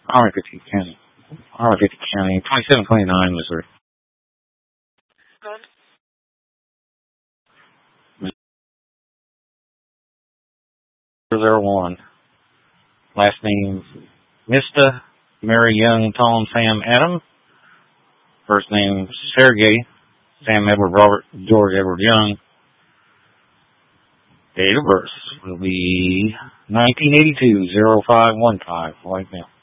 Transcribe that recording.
R50 County. R50 County, 2729, Missouri. 001. Last name, Mista Mary Young Tom Sam Adam. First name, Sergey Sam Edward Robert George Edward Young. Date of birth will be 1982, 0515, white male.